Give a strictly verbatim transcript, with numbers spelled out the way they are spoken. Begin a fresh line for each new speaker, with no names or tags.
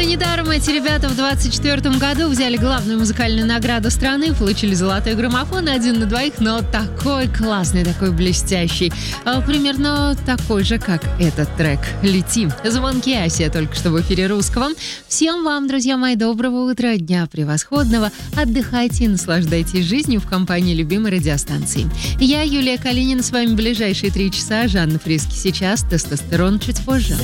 Недаром эти ребята в двадцать четвёртом году взяли главную музыкальную награду страны, получили золотой граммофон один на двоих, но такой классный, такой блестящий. А, примерно такой же, как этот трек «Лети». Звонки Асия только что в эфире Русского. Всем вам, друзья мои, доброго утра, дня превосходного. Отдыхайте и наслаждайтесь жизнью в компании любимой радиостанции. Я, Юлия Калинина, с вами ближайшие три часа. Жанна Фриски сейчас, тестостерон чуть позже.